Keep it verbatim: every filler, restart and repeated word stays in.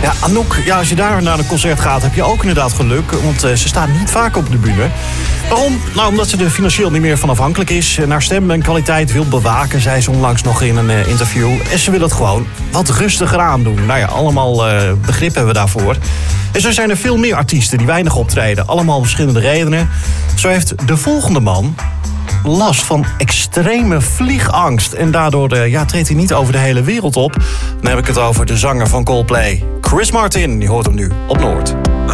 Ja, Anouk, ja, als je daar naar een concert gaat, heb je ook inderdaad geluk. Want uh, ze staat niet vaak op de bühne. Waarom? Nou, omdat ze er financieel niet meer van afhankelijk is. Naar stem en kwaliteit wil bewaken, zei ze onlangs nog in een uh, interview. En ze wil het gewoon wat rustiger aandoen. Nou ja, allemaal uh, begrip hebben we daarvoor. En zo zijn er veel meer artiesten die weinig optreden. Allemaal om verschillende redenen. Zo heeft de volgende man last van extreme vliegangst. En daardoor uh, ja, treedt hij niet over de hele wereld op. Dan heb ik het over de zanger van Coldplay, Chris Martin. Die hoort hem nu op Noord.